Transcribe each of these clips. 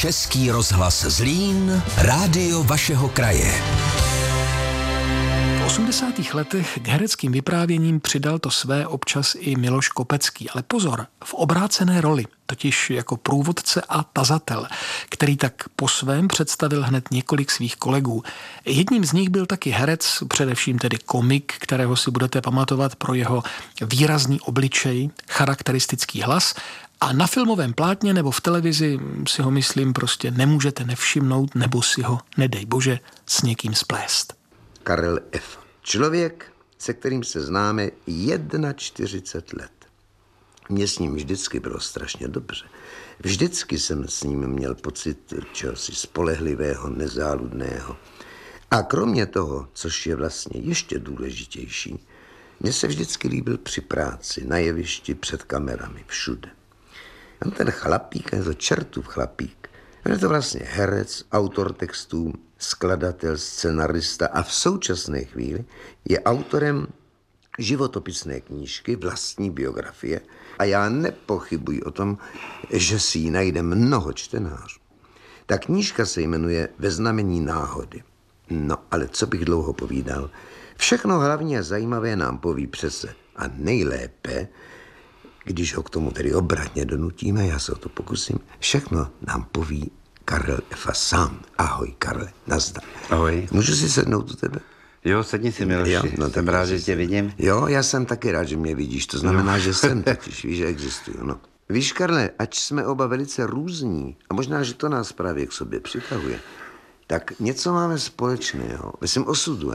Český rozhlas Zlín, rádio vašeho kraje. V 80. letech k hereckým vyprávěním přidal to své občas i Miloš Kopecký. Ale pozor, v obrácené roli, totiž jako průvodce a tazatel, který tak po svém představil hned několik svých kolegů. Jedním z nich byl taky herec, především tedy komik, kterého si budete pamatovat pro jeho výrazný obličej, charakteristický hlas. A na filmovém plátně nebo v televizi si ho, myslím, prostě nemůžete nevšimnout nebo si ho, nedej bože, s někým splést. Karel F. Člověk, se kterým se známe 41 let. Mně s ním vždycky bylo strašně dobře. Vždycky jsem s ním měl pocit čehosi spolehlivého, nezáludného. A kromě toho, což je vlastně ještě důležitější, mně se vždycky líbil při práci, na jevišti, před kamerami, všude. On ten chlapík, je to čertův chlapík. On je to vlastně herec, autor textů, skladatel, scenarista a v současné chvíli je autorem životopisné knížky, vlastní biografie a já nepochybuji o tom, že si ji najde mnoho čtenářů. Ta knížka se jmenuje Ve znamení náhody. No, ale co bych dlouho povídal, všechno hlavně a zajímavé nám poví přece a nejlépe, když ho k tomu tedy obratně donutíme, já se o to pokusím, všechno nám poví Karel F. sám. Ahoj, Karle, nazdar. Ahoj. Můžu si sednout u tebe? Jo, sedni si, Miloši. Jo, no, jsem rád, že tě vidím. Jo, já jsem taky rád, že mě vidíš. To znamená, že jsem totiž, víš, že existuju. No. Víš, Karle, ať jsme oba velice různí, a možná, že to nás právě k sobě přitahuje, tak něco máme společného. Myslím osudu,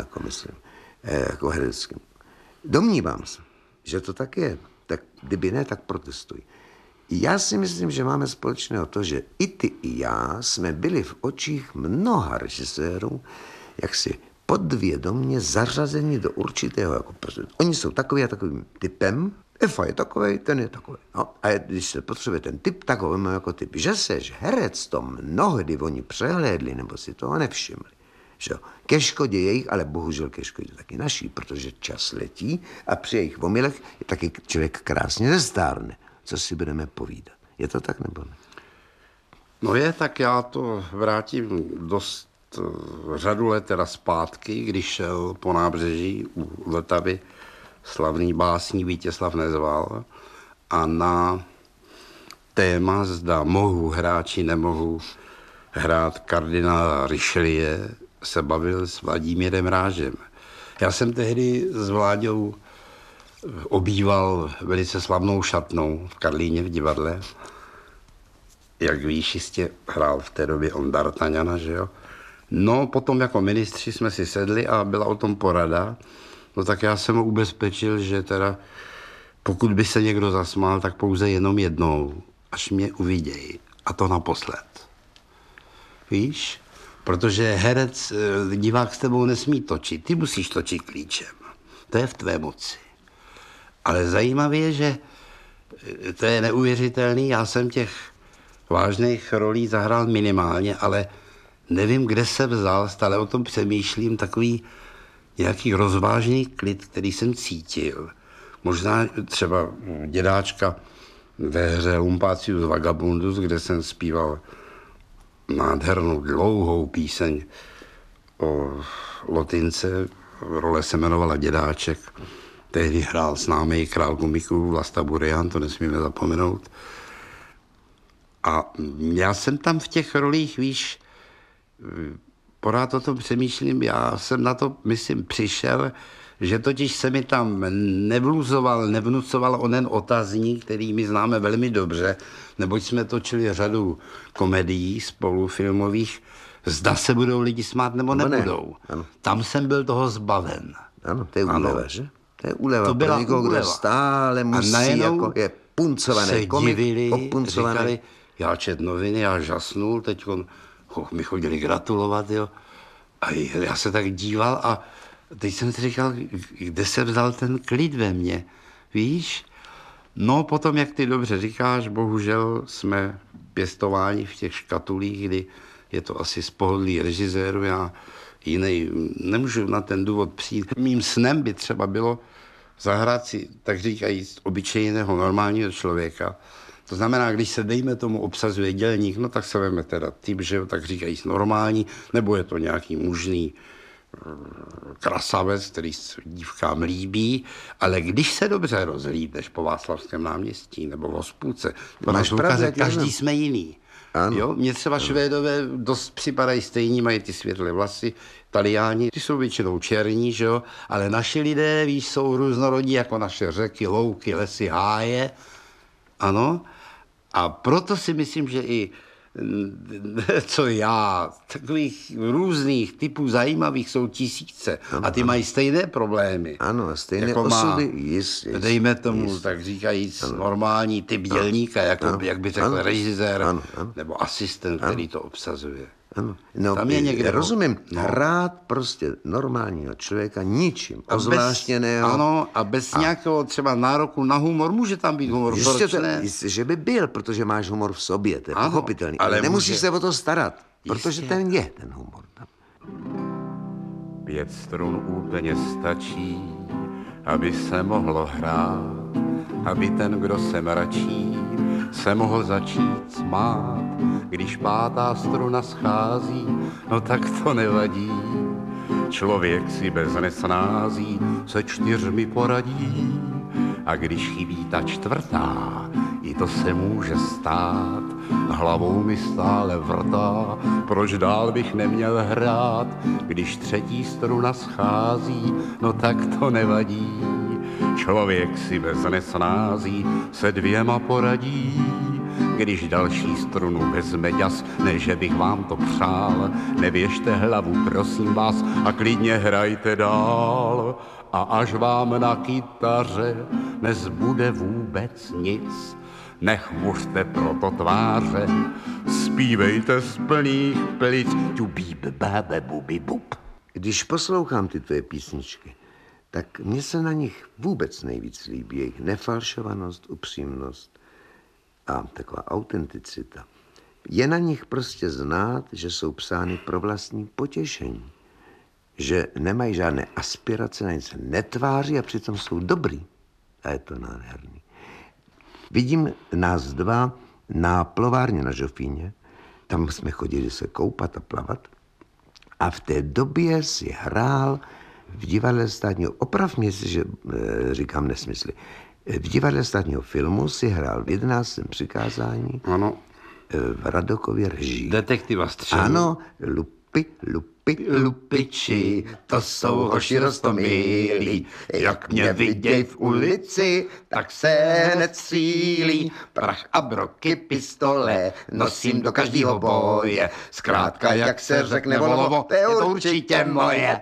jako hereckým. Domnívám se, že to tak je. Tak kdyby ne, tak protestuj. Já si myslím, že máme společného to, že i ty, i já jsme byli v očích mnoha režisérů jaksi podvědomě zařazeni do určitého jako person. Oni jsou takový a takovým typem, Efa je takovej, ten je takový. No, a když se potřebuje ten typ, takový jako typ. Že seš herec, to mnohdy oni přehlédli nebo si toho nevšimli. Že jo? Ke škodě jejich, ale bohužel ke škodě taky naší, protože čas letí a při jejich omylech je taky člověk krásně zestárne. Co si budeme povídat? Je to tak nebo ne? No je, tak já to vrátím dost řadu let teda zpátky, když šel po nábřeží u Vltavy slavný básník Vítězslav Nezval a na téma, zda mohu hrát či nemohu hrát kardinála Richelieu, se bavil s Vladimírem Rážem. Já jsem tehdy s Vláďou obýval velice slavnou šatnou v Karlíně v divadle. Jak víš, jistě hrál v té době on D'Artagnana, že jo? No, potom jako ministři jsme si sedli a byla o tom porada. No tak já jsem ho ubezpečil, že teda pokud by se někdo zasmál, tak pouze jenom jednou, až mě uvidějí. A to naposled. Víš? Protože herec, divák s tebou nesmí točit. Ty musíš točit klíčem. To je v tvé moci. Ale zajímavé je, že to je neuvěřitelný. Já jsem těch vážných rolí zahrál minimálně, ale nevím, kde se vzal, stále o tom přemýšlím, takový nějaký rozvážný klid, který jsem cítil. Možná třeba dědáčka ve hře Lumpácius Vagabundus, kde jsem zpíval nádhernou dlouhou píseň o Lotince, role se jmenovala Dědáček. Tehdy hrál známý král komiků Vlasta Burian, to nesmíme zapomenout. A já jsem tam v těch rolích, víš, pořád o tom přemýšlím, já jsem na to, myslím, přišel, že totiž se mi tam nevnucoval onen otazník, který my známe velmi dobře, neboť jsme točili řadu komedií spolufilmových, zda se budou lidi smát nebo nebudou. Ne. Tam jsem byl toho zbaven. Ano, to je úleva, že? To je úleva. To byla někoho, kdo stále musí, jako je puncovaný komik, říkali, já čet noviny, já žasnul, teď mi chodili gratulovat, jo. A já se tak díval a teď jsem si říkal, kde se vzal ten klid ve mně, víš? No potom, jak ty dobře říkáš, bohužel jsme pěstováni v těch škatulích, kdy je to asi z pohodlí režiséru, já jiný nemůžu na ten důvod přijít. Mým snem by třeba bylo zahrát si, tak říkajíc, obyčejného normálního člověka, To znamená, když se dejme tomu obsazuje dělník, no tak se veme teda typ, že tak říkají normální, nebo je to nějaký mužný krasavec, který se dívkám líbí, ale když se dobře rozhlídneš po Václavském náměstí nebo v Hospůdce, to máš průkaze, každý jsme jiný. Jo? Mně třeba Švédové dost připadají stejní, mají ty světlé vlasy, Taliáni, ty jsou většinou černí, že jo? Ale naši lidé, víš, jsou různorodí jako naše řeky, louky, lesy, háje. Ano. A proto si myslím, že i co já, takových různých typů zajímavých jsou tisíce. A ty mají stejné problémy. Ano, stejné jako osudy. Jist, dejme tomu, tak říkajíc, normální typ dělníka, jako, jak by řekl režisér, nebo asistent, který to obsazuje. Ano. No, tam je někde, rozumím, hrát prostě normálního člověka ničím, ozvláštněného. Ano, a bez nějakého třeba nároku na humor, může tam být humor, jistě, že by byl, protože máš humor v sobě, to je pochopitelný, ale nemusíš se o to starat, protože ten je ten humor. 5 strun úplně stačí, aby se mohlo hrát, aby ten, kdo se mračí, se mohl začít smát. Když 5. struna schází, no tak to nevadí. Člověk si bez nesnází se 4 poradí. A když chybí ta 4., i to se může stát. Hlavou mi stále vrtá, proč dál bych neměl hrát. Když 3. struna schází, no tak to nevadí. Člověk si bez nesnází se 2 poradí. Když další strunu vezme ďas, ne že bych vám to přál, nevěžte hlavu, prosím vás, a klidně hrajte dál. A až vám na kytaře nezbude vůbec nic, nechmuřte proto tváře, zpívejte z plných plic, ťubíbe, bábe, bubi, bub. Když poslouchám ty tvoje písničky, tak mně se na nich vůbec nejvíc líbí jejich nefalšovanost, upřímnost a taková autenticita. Je na nich prostě znát, že jsou psány pro vlastní potěšení. Že nemají žádné aspirace, na nic se netváří a přitom jsou dobrý. A je to nádherný. Vidím nás 2 na plovárně na Žofíně. Tam jsme chodili se koupat a plavat. A v té době si hrál v divadle státního, oprav mě si, že říkám nesmysly, v divadle státního filmu si hrál v 11. přikázání. Ano. V Radokově režii. Detektiva Střelu. Ano, lupiči, to jsou hoši roztomilí. Jak mě viděj v ulici, tak se necílí. Prach a broky, pistole, nosím do každého boje. Zkrátka, jak se řekne volovo, to je to určitě moje.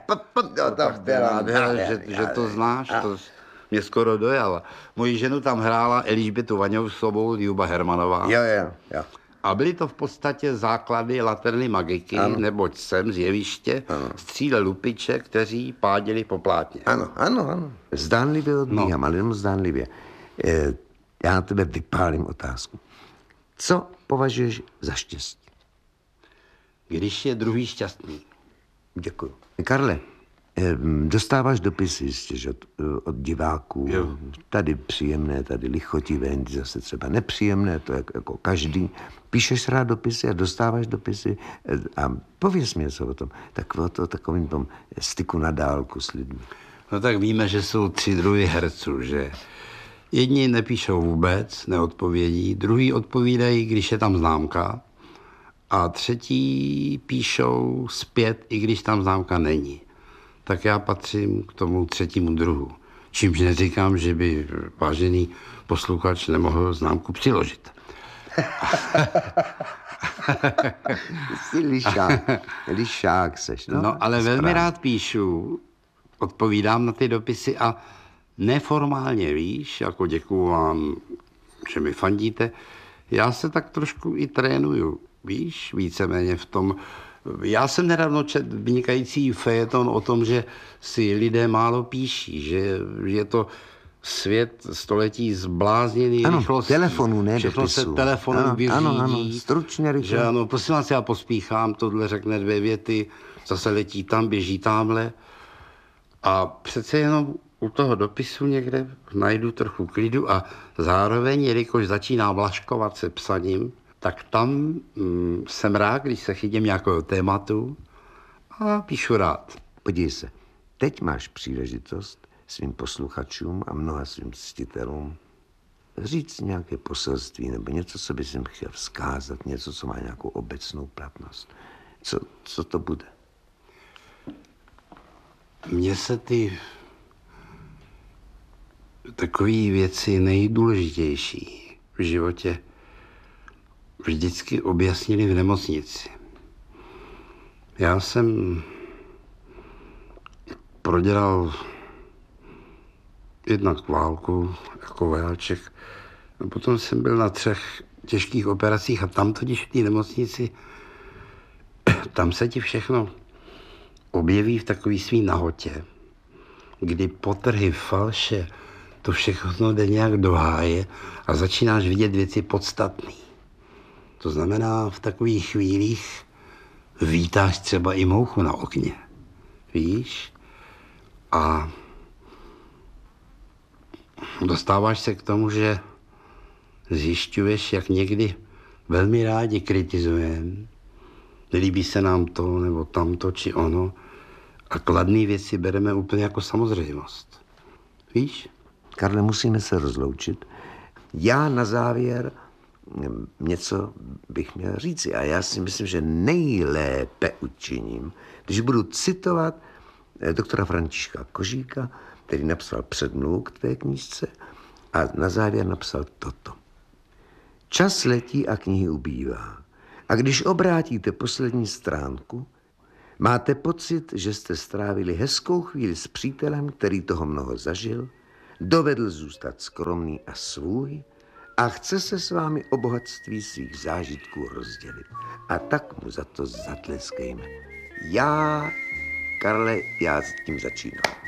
Že to znáš, to mě skoro dojala. Moji ženu tam hrála Eližbětu Vaňousovou, Juba Hermanová. Jo. A byly to v podstatě základy Laterny Magiky, neboť sem z jeviště střílel lupiče, kteří páděli po plátně. Ano. Zdánlivě odbíhám, ale jenom zdánlivě. Já na tebe vypálím otázku. Co považuješ za štěstí? Když je druhý šťastný. Děkuju. Karle, dostáváš dopisy jistě, že od diváků. Jo. Tady příjemné, tady lichotivé, zase třeba nepříjemné, to je jako každý. Píšeš rád dopisy a dostáváš dopisy a pověz mi něco o tom. Takovým tom styku na dálku s lidmi. No tak víme, že jsou 3 druhy herců, že jedni nepíšou vůbec, neodpovědí, druhý odpovídají, když je tam známka a 3. píšou zpět, i když tam známka není. Tak já patřím k tomu 3. druhu. Čímž neříkám, že by vážený posluchač nemohl známku přiložit. Jsi lišák seš. No ale velmi rád píšu, odpovídám na ty dopisy a neformálně, víš, jako děkuju vám, že mi fandíte, já se tak trošku i trénuju, víš, víceméně v tom. Já jsem nedávno četl vynikající fejeton o tom, že si lidé málo píší, že je to svět století zblázněný rychlostí. Telefonů, ne všechno dopisů. se telefonem vyřídí. Ano, stručně, rychle. Že ano, prosím vás, já pospíchám, tohle řekne 2 věty, zase letí tam, běží tamhle. A přece jenom u toho dopisu někde najdu trochu klidu a zároveň, jelikož začíná vlaškovat se psaním, tak tam jsem rád, když se chytím nějakého tématu a píšu rád. Podívej se, teď máš příležitost svým posluchačům a mnoha svým ctitelům říct nějaké poselství nebo něco, co bys jim chtěl vzkázat, něco, co má nějakou obecnou platnost. Co to bude? Mně se ty takové věci nejdůležitější v životě vždycky objasnili v nemocnici. Já jsem prodělal jednak válku jako vojáček a potom jsem byl na 3 těžkých operacích a tam totiž v té nemocnici, tam se ti všechno objeví v takový svý nahotě, kdy potrhy, falše, to všechno jde nějak do háje a začínáš vidět věci podstatné. To znamená, v takových chvílích vítáš třeba i mouchu na okně. Víš? A dostáváš se k tomu, že zjišťuješ, jak někdy velmi rádi kritizujeme, nelíbí se nám to, nebo tamto, či ono, a kladné věci bereme úplně jako samozřejmost. Víš? Karle, musíme se rozloučit. Já na závěr něco bych měl říci a já si myslím, že nejlépe učiním, když budu citovat doktora Františka Kožíka, který napsal předmluvu k tvé knížce a na závěr napsal toto. Čas letí a knihy ubývá. A když obrátíte poslední stránku, máte pocit, že jste strávili hezkou chvíli s přítelem, který toho mnoho zažil, dovedl zůstat skromný a svůj a chce se s vámi o bohatství svých zážitků rozdělit. A tak mu za to zatleskejme. Karle, já s tím začínám.